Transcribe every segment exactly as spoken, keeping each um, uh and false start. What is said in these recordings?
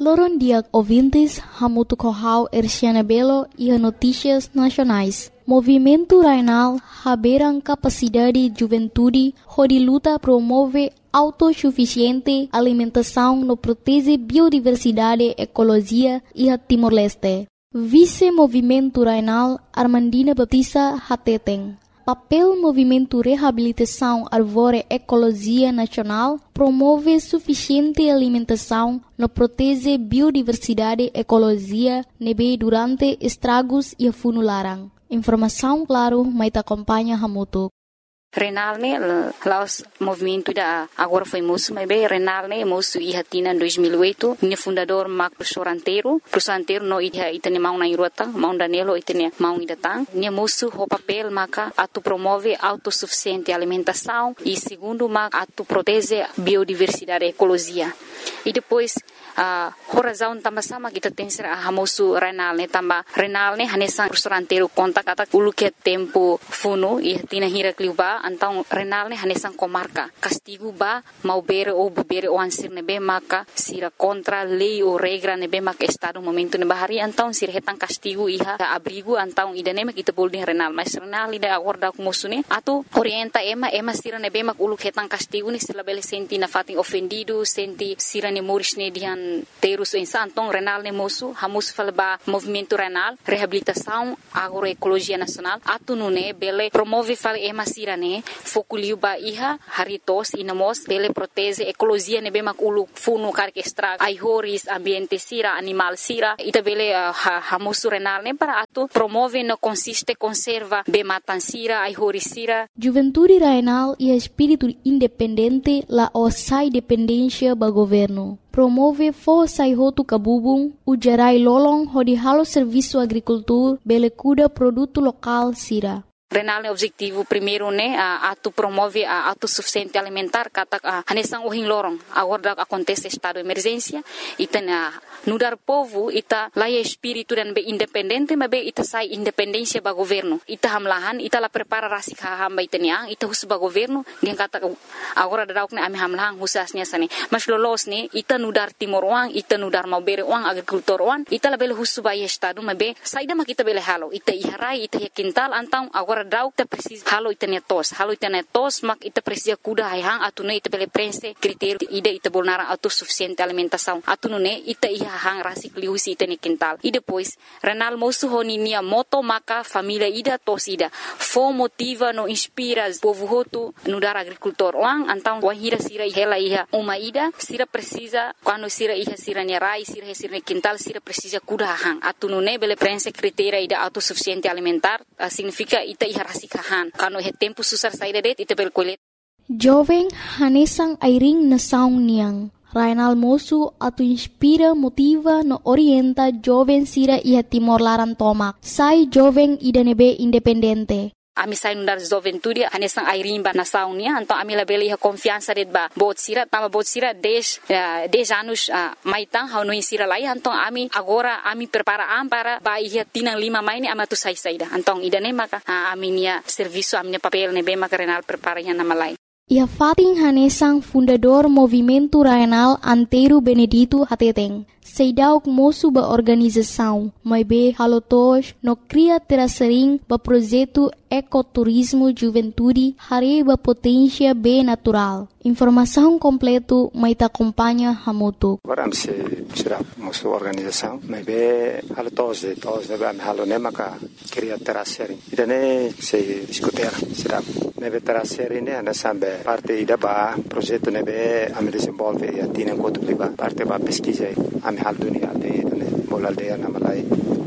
Loron dia ouvintes, Hamutu Kohau Erciana Belo e a Notícias Nacionais. Movimento Rainal haberam capacidade de juventude, onde luta promove autossuficiente alimentação no protege biodiversidade, ecologia e a Timor-Leste. Vice-Movimento Rainal Armandina Batista Hateteng. Papel Movimento Reabilitação Arvore Ecologia Nacional promove suficiente alimentação no protege biodiversidade, ecologia, nebe durante estragos e funularan. Informação, claro, mas acompanha Hamutu. Renal ne laos movimento da agora foi moço, mas bem Renal ne moço e hatina em dois mil e oito, minha fundador Marco Professor Anteiro, Professor Anteiro no ita itane mau na irota, mau Danilo itane mau idatang, minha moço o papel maca atu promove autossuficiente alimentação e segundo maca atu protege biodiversidade, ecologia. E depois a uh, razão também sama kita tem ser a moço Renal ne também Renal ne hanesan Professor Anteiro conta kata ulu que tempo funo e hatina hira kliuba então Renal ne hanesan comarca castigo ba mau bere ou bere o ansir nebe maka sira contra lei ou regra nebe maka estado momento ne bahari então sira hetan castigo iha abrigo então idane mak kita boleh Renal mas Renal ida acorda com moço ne atu orienta ema ema sira nebe mak ulu hetan castigo ni sila bele senti na fatin ofendido senti sira ne moris ne dihan terus insan então Renal ne moço hamus falba movimento Renal reabilitação agroecologia nacional atu nune bele promove fal ema sira ne fokuliu ba iha haritos inamos bele protege ecologia ne be mak ulu funu kar extra ai horis ambiente sira animal sira ita bele uh, hamus Renal ne para atu promove no consiste conserva be matan sira ai horis sira Juventude Renal e espírito independente la osai dependência ba governo promove força e roto cabubung o gerai lolong hodi halo serviço agricultura bele cuida produto local sira. Renal é o objetivo primeiro né a atu promove a autossuficiente alimentar kata hanesan ohin lorong agora acontece estado de emergência e tem no dar povo ita laia espírito dan be independente mas be ita sai independência ba governo ita hamlahan ita la prepara rasi hamba itanya ita hus ba governo dia kata agora darauk ne ami hamlahan husasnya sane mas lolos ne ita no dar timor wang ita no dar mau bere wang agricultor wang ita la bele hus ba estado mas be saida ma kita bele halo ita iharai ita quintal antang agora dau ta precisa halo itane tos halo itane tos mak ita precisa kuda hang atune ita bele prense critério ida ita bolnara autossuficiente alimentação atune ita iha hang rasik liusi itane quintal e depois Renal moço honinia moto maka família ida tos ida fo motiva no inspira povo hoto no dar agricultor wang antang wahira sira hela iha uma ida sira precisa quando sira iha sira nerai sira sira quintal sira precisa kuda hang atune bele prense critério ida autossuficiente alimentar uh, significa ita iha rasikahan kano he tempo susar saída det ite bel kolet jovem hanesang airing na saung niang Rainal moço atu inspira motiva no orienta jovem sira iha Timor Laran tomak sai jovem idanebe independente ami sai nundar juventude hanesang airimba na saunia então ami la bele confiança det ba bot sira tama bot sira dez dez anos uh, maitang hau no sira lai então ami agora ami prepara am para ba ia tinang lima maini amatu sai saida então idane maka uh, ami nia serviço ami papel ne be maka Renal prepara ia na malai. Ia fating hanesang fundador Movimento Rainal Anteiro Benedito Hateteng. Seidauk moço ba organização, mas be halotos no cria terasering ba projeto ecoturismo juventude hare ba potência be natural. Informação completo mai ta acompanha Hamutu. Agora se será moço organização, mas be halotos de tos de ba halone maka cria terasering. Idane se discutir será nebe terasering ne ana sambe parte ida ba projeto nebe am desenvolve e atina quanto ba parte ba pesquisa am hal dunia de bola aldeia na Malai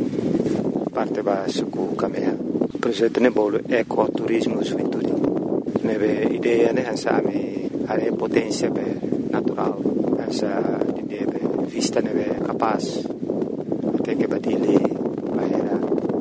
parte ba suku kamea projeto ne bolo ecoturismo juventude nebe ideia ne hansa ame are potência be natural hansa de vista nebe capaz até que badile bahera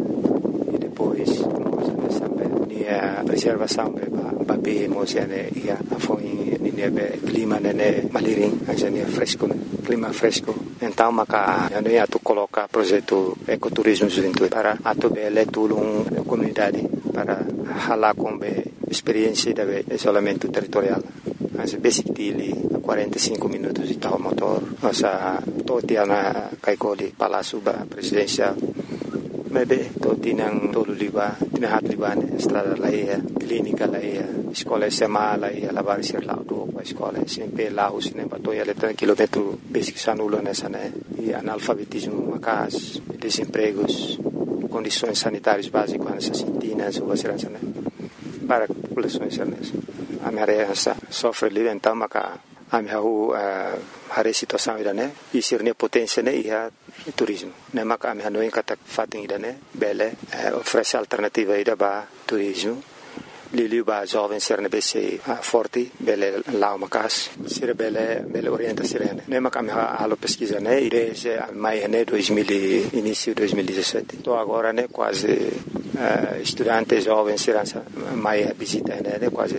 e depois nós ne sambe dia preservação be ba be mosiane ia foi nebe clima ne maliring hansa ne fresco clima fresco então maka ano ia tu coloca projeto ecoturismo juventude para atu bele tulung comunidade para halar com be experiência de isolamento territorial Anse basic dili quarenta e cinco minutos de tal motor. Nossa totia na kaikoli Palácio Presidencial. Maybe toti nang tolo liba, tinahat liba ne estrada laia, clínica laia, escola S M A laia, lavar ser lá do a escola S M P lá os nem bato ia letra quilômetro basic sanulo nessa né e analfabetismo macas, desempregos, condições sanitárias básicas nessas sintinas ou ser né para populações nessa. A minha área sofre ali então maca a minha a a situação ida né e ser ne potência né e a turismo. Ne maka a minha noin kata fating ida né bele oferece alternativa ida ba turismo. Lili ba jovem ser ne bese forte bele lá macas ser bele bele orienta ser ne maka a minha alo pesquisa né e desde mai né dois mil início dois mil e dezessete. Tô agora né quase uh, estudante jovem ser mai visita né quase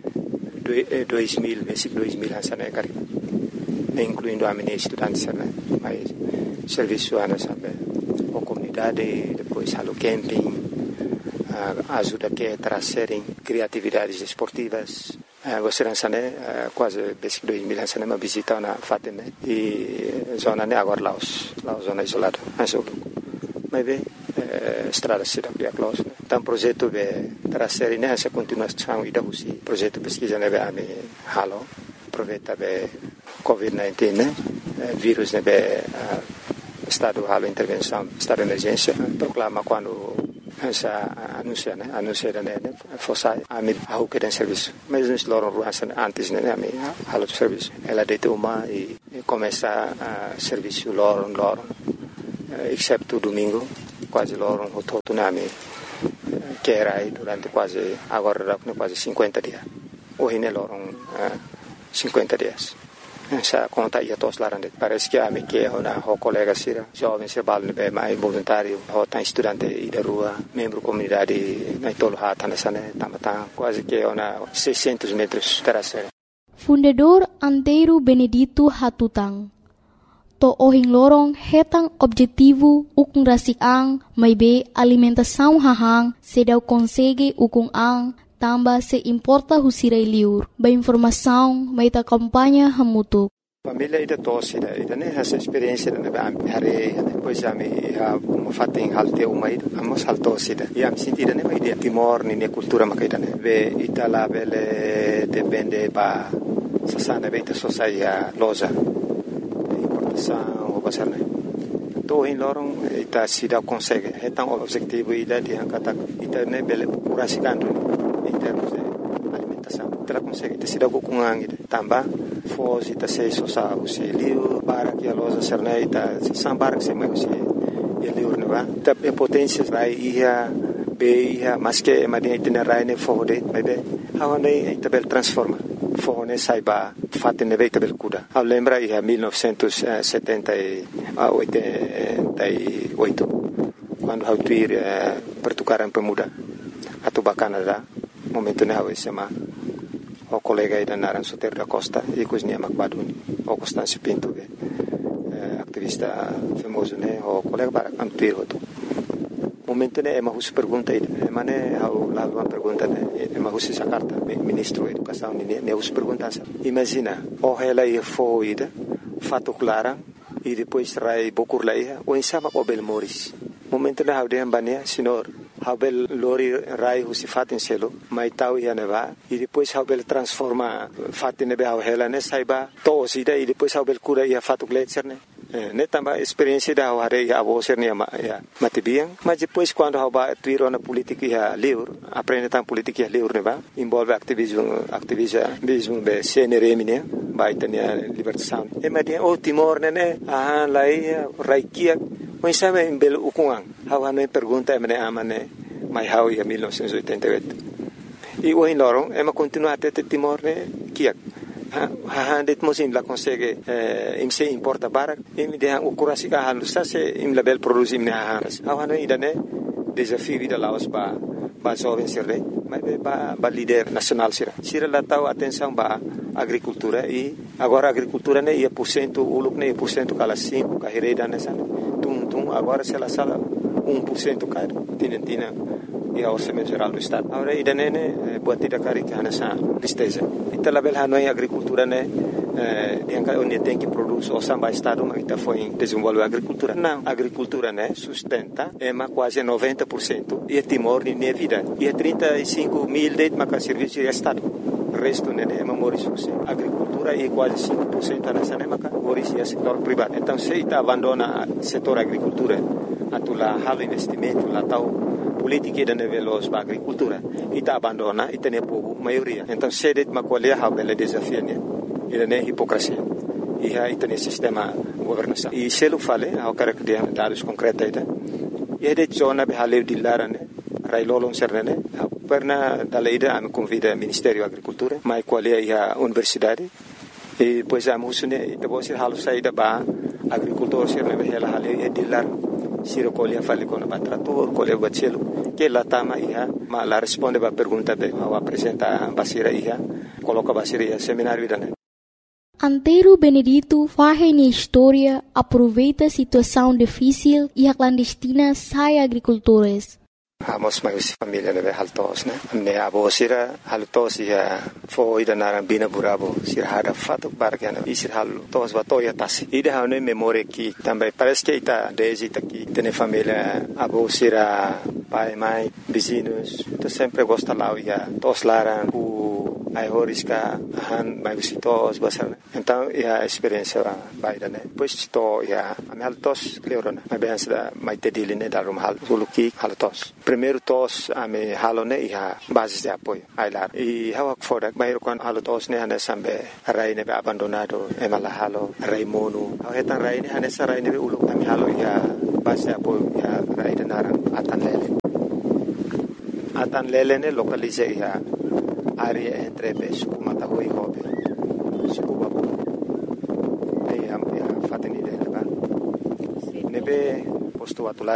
dois mil, basic dois mil ansa né cari, incluindo a minha estudante né, mas serviço ana sabe, a comunidade depois halo camping, uh, ajuda que trazerem criatividades esportivas, uh, você ansa né quase basic dois mil ansa né uma visita na fatem né e zona né agora Laos, Laos zona isolada, ansa mas bem estrada cidade de close então projeto de trazer nessa continuação e da usi projeto pesquisa né a me halo aproveita be covid dezenove né vírus né be estado halo intervenção estado de emergência proclama quando essa anuncia né anuncia né fosse a me ao que tem serviço mas nos loram ruança antes né a me halo serviço ela deita uma e começa a serviço loram loram excepto domingo quase loro o totunami que era aí durante quase agora quase cinquenta dias hoje ne loro cinquenta dias essa conta ia tos larande parece que a me que ona o colega sira jovem se balne be mais voluntário o tan estudante e da rua membro comunidade na tolo hata nessa né tamata quase que ona seiscentos metros terraceira. Fundador Antero Benedito Hatutang to ohing lorong hetang objetivo ukung rasik ang may be alimentação hahang sedau consegue ukung ang tamba se importa husiray liur ba informação may ta kampanya hamutuk. Família ida tosse ida ida ne essa experiência ne ba hare depois já me ha fatem halte uma ida amos haltos ida e am sentida ne mai dia Timor ni ne cultura makaida ne ve itala bele depende ba sasana beta sosaia loja o pasar né to em lorong ita sida consegue então o objetivo ida de kata ita ne bele purasikando em termos de alimentação ela consegue ita sida com anga tamba foz ita se sosa o se liu para que a loja ser né ita sambar que se mais se e liu ne va ita potência vai ia be ia mas que madinha itinerário ne fode vai be how ne ita bel transforma fone saiba fatte ne veita bel cuda. A lembra ia mil novecentos e setenta e oito quando hau tuir eh, pertukaran pemuda atau Canada momento ne hau sema o colega ida naran Soter da Costa e cosnia Macbaduni o Constâncio Pinto eh, activista famoso ne o colega para am tuir hoto momento ne ema hus pergunta ida ema ne hau la uma pergunta ne ema hus essa carta ministro da educação ne ne hus pergunta imagina o ela ia foi ida fato clara e depois rai bokur laia o insama o bel moris momento ne hau de ambania senhor hau bel lori rai hus fatin selo mai tau ia neva e depois hau bel transforma fatin ne hau ela ne saiba to sida e depois hau bel cura ia fato gletser ne ne tamba experiência da hare ya aboser ne ma ya matibiang mas depois quando haba tuiro na política ya liur aprende tam política ya liur ne ba envolve ativismo ativismo be C N R M ne ba itania libertação e ma dia o Timor ne ne ah lai raikia o sabe em belo ukuang hawa ne pergunta me ne amane mai hau ya mil novecentos e oitenta e oito e o em lorong e ma continua até Timor ne kiak ha det mosim la consegue eh, im se importa barak im de o kurasi ka halu sa se im label produzim ne ha ha no idane desafio vida laos ba ba jovem serre mas ba ba líder nacional sira sira la tau atenção ba agricultura e agora agricultura ne ia por cento uluk ne por cento kala cinco carreira nessa tum tum agora se la sala um por cento cara tina tina e a orçamento geral do Estado. Agora, ida nene, buat tidak kari que nessa tristeza. Ita label hanoi agricultura né, yang onde tem que produz o samba Estado, mas ita foi desenvolver a agricultura. Não, a agricultura né, sustenta é quase noventa por cento e é Timor de minha vida. E é trinta e cinco mil de maca serviço de Estado. O resto né, é Mauriço. A agricultura é quase cinco por cento nessa né, maca Mauriço é setor privado. Então, se ita abandona o setor agricultura, atula halo investimento, lá tal política da nível da agricultura, ita abandona, ita ne povo maioria. Então, se det macolher a bela desafio né, ita ne hipocrisia. E a ita ne sistema governação. E se eu falei, eu quero que dê dados concretos ita. E det zona behaleu de lara né, railolong serne, pernah dalaida a me convida ao Ministério da Agricultura, mas qual é a universidade. E depois a musune, ita bosir halu saída ba agricultor serne behela haleu e dilar siro colher fale com o trator, colher bacelo, que lá tama ia, mas lá responde a pergunta be, ao apresentar basira ia, coloca basira ia seminário da né. Antero Benedito faz na história, aproveita a situação difícil e a clandestina sai agricultores. Amos mais família né haltos né, me abo sira haltos ia foi da narambina burabo sira hada fato bargana e sira haltos batoya tasi ida hane memória que também parece que ita desde aqui tem família abo sira pai mãe vizinhos então sempre gosta lá ia tos laran o ai horisca han mais visitos basar então ia experiência baida né pois to ia am haltos cleorona mas bem da mais tediline da rum hal suluki haltos primeiro tos ame halone ia basis de apoio ai lá e hawak fodak bayro kon halotos ne hane sambe rai ne abandonado e mala halo rai mono awetan rai ne hane sarai ne ulu ame halo ia basis de apoio ia rai de narang atan lele atan lele ne localize ia área entre be suku matahui hobe suku babu e am ia fateni de ba nebe posto atula